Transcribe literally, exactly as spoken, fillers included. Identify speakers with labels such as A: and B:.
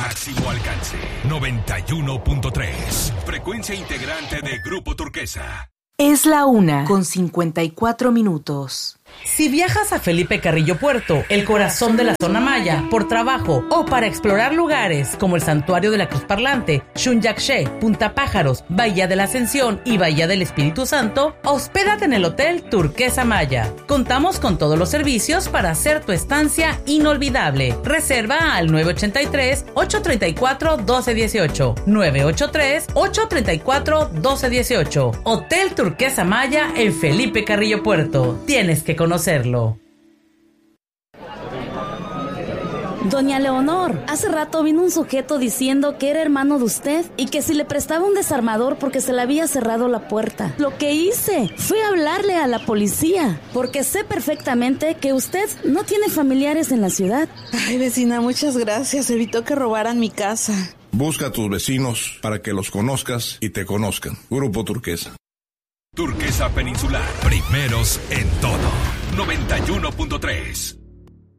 A: Máximo alcance. noventa y uno punto tres. Frecuencia integrante de Grupo Turquesa.
B: Es la una con cincuenta y cuatro minutos.
C: Si viajas a Felipe Carrillo Puerto, el corazón de la zona maya, por trabajo o para explorar lugares como el Santuario de la Cruz Parlante, Xunyaxché, Punta Pájaros, Bahía de la Ascensión y Bahía del Espíritu Santo, hospédate en el Hotel Turquesa Maya. Contamos con todos los servicios para hacer tu estancia inolvidable. Reserva al nueve ocho tres, ocho tres cuatro, uno dos uno ocho. nueve ocho tres, ocho tres cuatro, uno dos uno ocho. Hotel Turquesa Maya en Felipe Carrillo Puerto. Tienes que conocerlo.
D: Doña Leonor, hace rato vino un sujeto diciendo que era hermano de usted y que si le prestaba un desarmador porque se le había cerrado la puerta. Lo que hice fue hablarle a la policía, porque sé perfectamente que usted no tiene familiares en la ciudad.
E: Ay, vecina, muchas gracias. Evitó que robaran mi casa.
F: Busca a tus vecinos para que los conozcas y te conozcan. Grupo Turquesa.
A: Turquesa Peninsular. Primeros en todo. noventa y uno punto tres.